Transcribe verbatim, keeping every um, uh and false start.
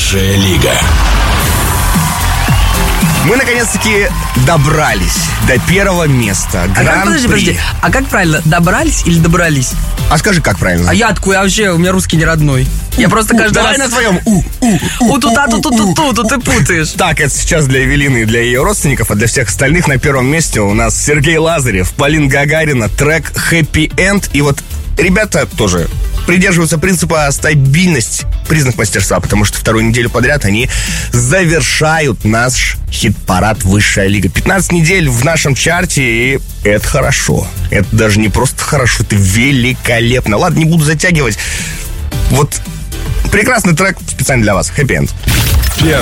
Высшая лига. Мы наконец-таки добрались до первого места. А как, подожди, подожди, а как правильно, добрались или добрались? А скажи, как правильно? А я откуда? Я вообще, у меня русский не родной. Я просто каждый Давай раз... на твоем у, у, у, У, тут, а, тут, тут, тут, тут, тут ты путаешь. Так, это сейчас для Эвелины и для ее родственников, а для всех остальных на первом месте у нас Сергей Лазарев, Полина Гагарина, трек «Happy End». И вот ребята тоже придерживаются принципа стабильность, признак мастерства, потому что вторую неделю подряд они завершают наш хит-парад «Высшая лига». пятнадцать недель в нашем чарте, и это хорошо. Это даже не просто хорошо, это великолепно. Ладно, не буду затягивать. Вот прекрасный трек специально для вас. «Happy End».